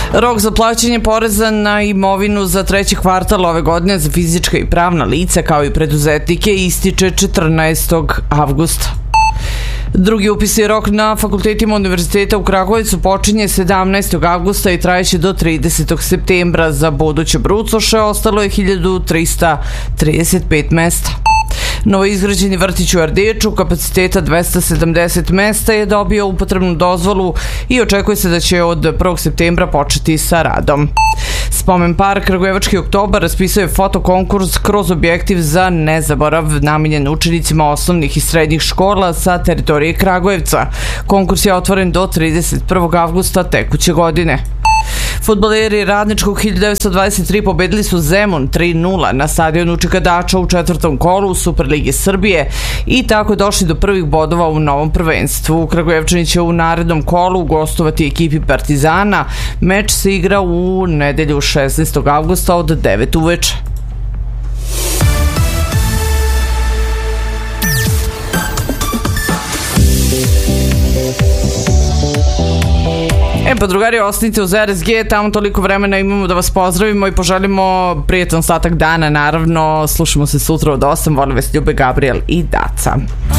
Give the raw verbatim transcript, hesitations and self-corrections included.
Rok za plaćanje poreza na imovinu za treći kvartal ove godine za fizička i pravna lica kao i preduzetnike ističe četrnaestog avgusta. Drugi upisni rok na fakultetima Univerziteta u Kragujevcu počinje sedamnaestog avgusta i trajeće do tridesetog septembra. Za buduće brucoše ostalo je hiljadu trista trideset pet mesta. Novoizgrađeni vrtić u Ardeču kapaciteta dvesta sedamdeset mesta je dobio upotrebnu dozvolu i očekuje se da će od prvog septembra početi sa radom. Spomen park Kragujevački oktobar raspisao je fotokonkurs kroz objektiv za nezaborav namenjen učenicima osnovnih i srednjih škola sa teritorije Kragujevca. Konkurs je otvoren do trideset prvog avgusta tekuće godine. Fudbaleri Radničkog hiljadu devetsto dvadeset tri pobedili su Zemun tri nula na stadionu Čikadača u četvrtom kolu Superlige Srbije i tako došli do prvih bodova u novom prvenstvu. Kragujevčani će u narednom kolu gostovati ekipi Partizana. Meč se igra u nedelju šesnaestog avgusta od devet uveče. E pa drugari, ostanite uz R S G, tamo toliko vremena imamo da vas pozdravimo i poželimo prijetan ostatak dana, naravno. Slušamo se sutra od osam, volim vas, ljube, Gabriel i Daca.